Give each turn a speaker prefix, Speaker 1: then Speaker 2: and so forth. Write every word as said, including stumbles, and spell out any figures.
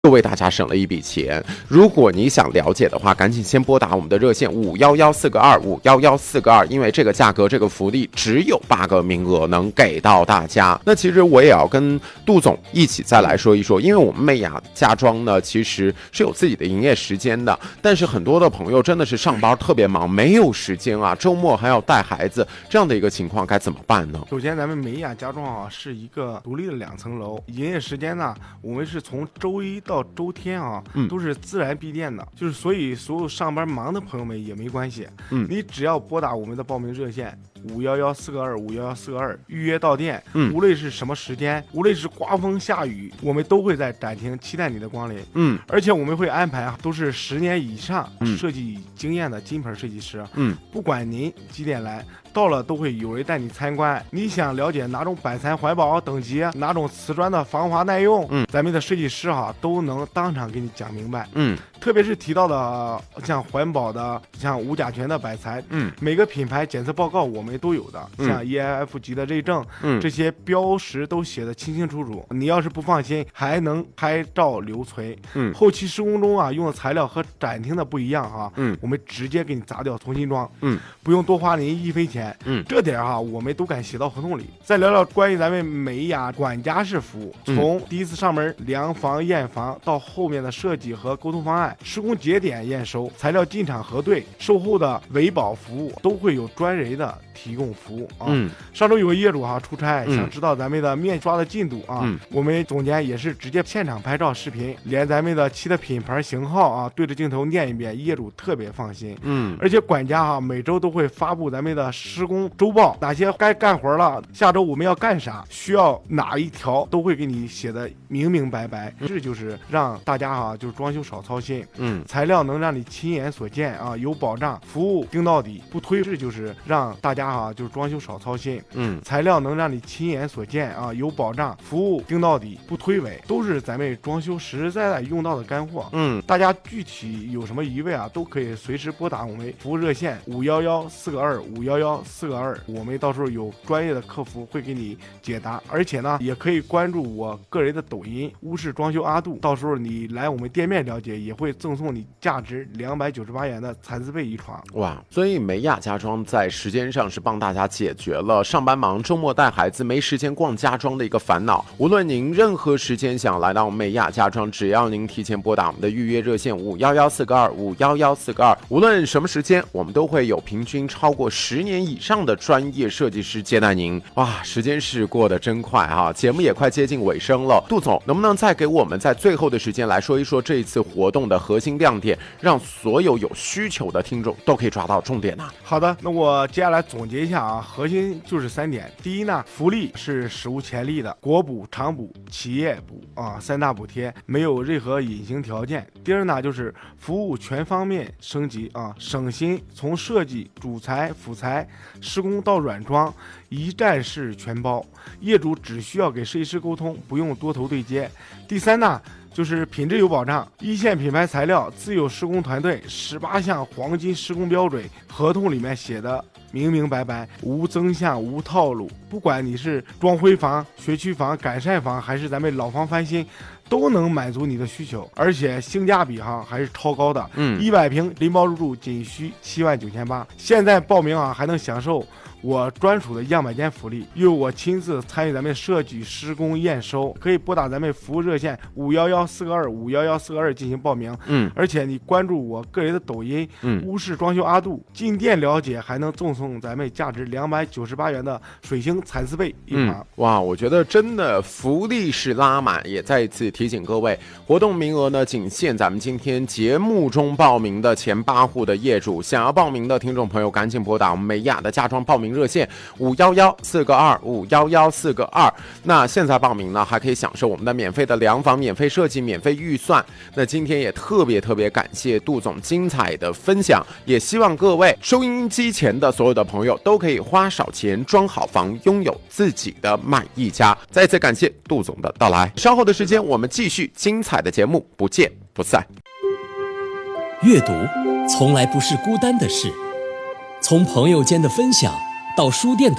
Speaker 1: 又为大家省了一笔钱。如果你想了解的话，赶紧先拨打我们的热线五幺幺四个二五幺幺四个二，因为这个价格、这个福利只有八个名额能给到大家。那其实我也要跟杜总一起再来说一说，因为我们魅雅家装呢，其实是有自己的营业时间的，但是很多的朋友真的是上班特别忙，没有时间啊，周末还要带孩子，这样的一个情况该怎么办呢？
Speaker 2: 首先，咱们魅雅家装啊是一个独立的两层楼，营业时间呢，我们是从周一到周天啊，嗯、都是自然闭店的，就是所以所有上班忙的朋友们也没关系，嗯，你只要拨打我们的报名热线五幺幺四个二五幺幺四个二预约到店，嗯，无论是什么时间，无论是刮风下雨，我们都会在展厅期待你的光临，嗯，而且我们会安排都是十年以上设计经验的金牌设计师，嗯，不管您几点来。到了都会有人带你参观，你想了解哪种板材环保等级，哪种瓷砖的防滑耐用，嗯，咱们的设计师哈都能当场给你讲明白，嗯，特别是提到的像环保的、像无甲醛的板材，嗯，每个品牌检测报告我们都有的，嗯、像 E I F 级的认证，嗯，这些标识都写的清清楚楚。你要是不放心，还能拍照留存，嗯，后期施工中啊用的材料和展厅的不一样哈，嗯，我们直接给你砸掉重新装，嗯，不用多花您一分钱。嗯，这点哈、啊，我们都敢写到合同里。再聊聊关于咱们魅雅管家式服务，从第一次上门量房验房到后面的设计和沟通方案，施工节点验收，材料进场核对，售后的维保服务都会有专人的提供服务啊。嗯，上周有个业主哈、啊、出差，想知道咱们的面刷的进度啊，嗯、我们总监也是直接现场拍照视频，连咱们的漆的品牌型号啊对着镜头念一遍，业主特别放心。嗯，而且管家哈、啊、每周都会发布咱们的施工周报，哪些该干活了，下周我们要干啥，需要哪一条都会给你写的明明白白。这就是让大家哈、啊、就是装修少操心，嗯，材料能让你亲眼所见啊，有保障，服务盯到底不推。这就是让大家哈、啊、就是装修少操心，嗯，材料能让你亲眼所见啊，有保障，服务盯到底不推诿，都是咱们装修实实在在用到的干货。嗯，大家具体有什么疑问啊，都可以随时拨打我们服务热线五幺幺四个二五幺幺四个二，我们到时候有专业的客服会给你解答，而且呢，也可以关注我个人的抖音屋式装修阿杜，到时候你来我们店面了解，也会赠送你价值两百九十八元的蚕丝被一床。
Speaker 1: 哇，所以魅雅家装在时间上是帮大家解决了上班忙、周末带孩子没时间逛家装的一个烦恼。无论您任何时间想来到魅雅家装，只要您提前拨打我们的预约热线五幺幺四个二五幺幺四个二，无论什么时间，我们都会有平均超过十年以上的专业设计师接待您。哇，时间是过得真快啊，节目也快接近尾声了。杜总，能不能再给我们在最后的时间来说一说这一次活动的核心亮点，让所有有需求的听众都可以抓到重点呢、啊？
Speaker 2: 好的，那我接下来总结一下啊，核心就是三点。第一呢，福利是史无前例的，国补、厂补、企业补啊，三大补贴没有任何隐形条件。第二呢，就是服务全方面升级啊，省心，从设计、主材、辅材、施工到软装，一站式全包，业主只需要给设计师沟通，不用多头对接。第三呢，就是品质有保障，一线品牌材料，自有施工团队，十八项黄金施工标准，合同里面写的明明白白，无增项无套路。不管你是装恢房、学区房、改善房，还是咱们老房翻新，都能满足你的需求，而且性价比哈还是超高的。嗯，一百平拎包入住仅需七万九千八，现在报名啊还能享受我专属的样板间福利，由我亲自参与咱们设计施工验收，可以拨打咱们服务热线五幺幺四个二五幺幺四个二进行报名。嗯，而且你关注我个人的抖音，嗯，屋式装修阿杜，进店了解还能赠送咱们价值两百九十八元的水星蚕丝被一床。
Speaker 1: 嗯，哇，我觉得真的福利是拉满，也再一次提醒各位，活动名额呢仅限咱们今天节目中报名的前八户的业主，想要报名的听众朋友赶紧拨打我们魅雅的家装报名热线五幺幺四个二五幺幺四个二。那现在报名呢，还可以享受我们的免费的量房、免费设计、免费预算。那今天也特别特别感谢杜总精彩的分享，也希望各位收音机前的所有的朋友都可以花少钱装好房，拥有自己的满意家。再次感谢杜总的到来，稍后的时间我们继续精彩的节目，不见不散。
Speaker 3: 阅读从来不是孤单的事，从朋友间的分享到书店的